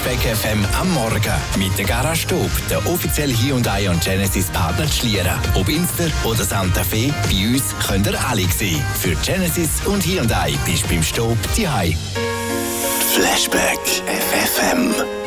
Flashback FM am Morgen mit der Garage Stub, der offizielle Hyundai und Genesis Partner Schlieren. Ob Inster oder Santa Fe, bei uns könnt ihr alle sehen. Für Genesis und Hyundai bist du beim Stub die Flashback FM.